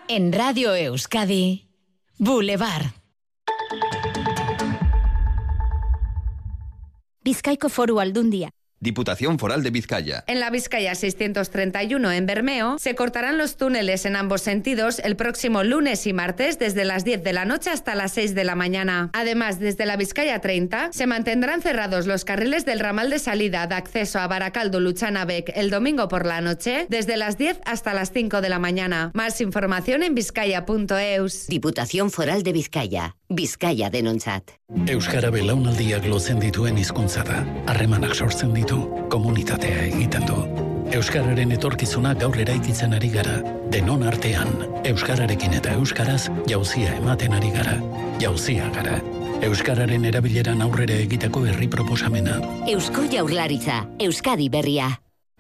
En Radio Euskadi, Boulevard. Bizkaiko Foru Aldundia. Diputación Foral de Vizcaya. En la Vizcaya 631 en Bermeo se cortarán los túneles en ambos sentidos el próximo lunes y martes desde las 10 de la noche hasta las 6 de la mañana. Además, desde la Vizcaya 30 se mantendrán cerrados los carriles del ramal de salida de acceso a Barakaldo-Lutxana-Beck el domingo por la noche desde las 10 hasta las 5 de la mañana. Más información en bizkaia.eus. Diputación Foral de Vizcaya. Bizkaia denontzat. Euskara belaunaldiak lotzen dituen hizkuntza da. Harremanak sortzen ditu, komunitatea egiten du. Euskararen etorkizuna gaur eraikitzen ari gara. Denon artean, euskararekin eta euskaraz jauzia ematen ari gara. Jauzia gara. Euskararen erabileran aurrera egiteko herri proposamena. Eusko Jaurlaritza, Euskadi berria.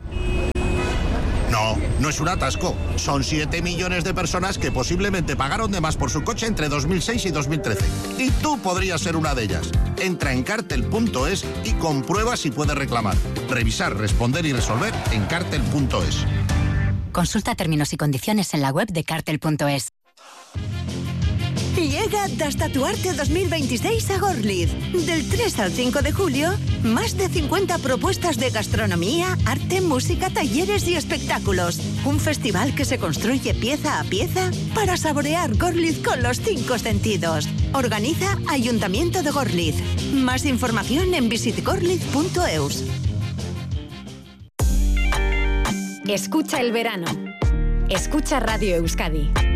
No es un atasco. Son 7 millones de personas que posiblemente pagaron de más por su coche entre 2006 y 2013. Y tú podrías ser una de ellas. Entra en cartel.es y comprueba si puedes reclamar. Revisar, responder y resolver en cartel.es. Consulta términos y condiciones en la web de cartel.es. Llega Dastatuarte 2026 a Gorliz. Del 3 al 5 de julio, más de 50 propuestas de gastronomía, arte, música, talleres y espectáculos. Un festival que se construye pieza a pieza para saborear Gorliz con los 5 sentidos. Organiza Ayuntamiento de Gorliz. Más información en visitgorliz.eus. Escucha el verano. Escucha Radio Euskadi.